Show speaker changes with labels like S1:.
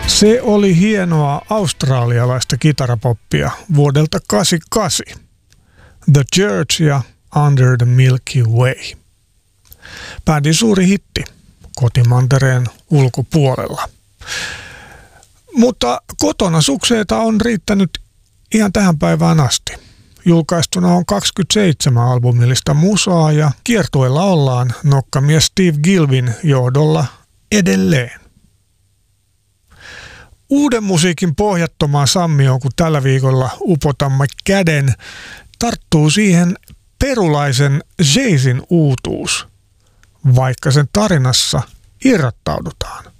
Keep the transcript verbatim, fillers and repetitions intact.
S1: Se oli hienoa australialaista kitarapoppia vuodelta kahdeksankymmentäkahdeksan. The Church ja Under the Milky Way. Bändin suuri hitti kotimantereen ulkopuolella. Mutta kotona sukseita on riittänyt ihan tähän päivään asti. Julkaistuna on kaksikymmentäseitsemän albumillista musaa ja kiertueella ollaan nokkamies Steve Gilvin johdolla edelleen. Uuden musiikin pohjattomaan sammioon, kun tällä viikolla upotamme käden, tarttuu siihen perulaisen Jaysin uutuus, vaikka sen tarinassa irrottaudutaan.